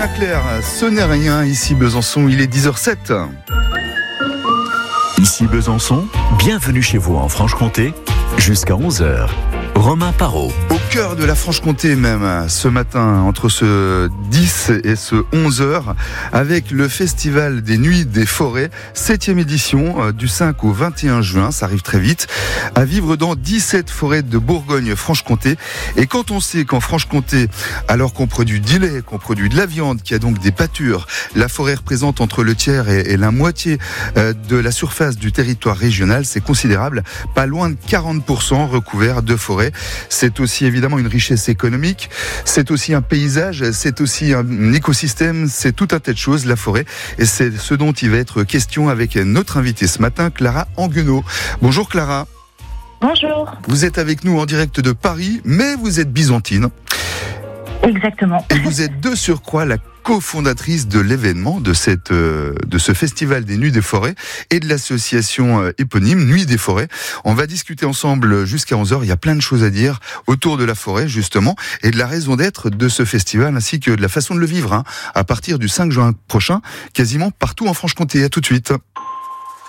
Sonia Claire, ce n'est rien ici Besançon, il est 10h07. Ici Besançon, bienvenue chez vous en Franche-Comté, jusqu'à 11h. Romain Parot. Au cœur de la Franche-Comté même, ce matin, entre ce 10 et ce 11h, avec le Festival des Nuits des Forêts, 7e édition, du 5 au 21 juin, ça arrive très vite, à vivre dans 17 forêts de Bourgogne-Franche-Comté. Et quand on sait qu'en Franche-Comté, alors qu'on produit du lait, qu'on produit de la viande, qu'il y a donc des pâtures, la forêt représente entre le tiers et la moitié de la surface du territoire régional, c'est considérable, pas loin de 40% recouvert de forêt. C'est aussi évidemment une richesse économique, c'est aussi un paysage, c'est aussi un écosystème, c'est tout un tas de choses, la forêt. Et c'est ce dont il va être question avec notre invitée ce matin, Clara Anguenot. Bonjour Clara. Bonjour. Vous êtes avec nous en direct de Paris, mais vous êtes byzantine. Exactement. Et vous êtes de surcroît la cofondatrice de l'événement, de ce Festival des Nuits des Forêts et de l'association éponyme Nuits des Forêts. On va discuter ensemble jusqu'à 11h. Il y a plein de choses à dire autour de la forêt, justement, et de la raison d'être de ce festival, ainsi que de la façon de le vivre, à partir du 5 juin prochain, quasiment partout en Franche-Comté. À tout de suite.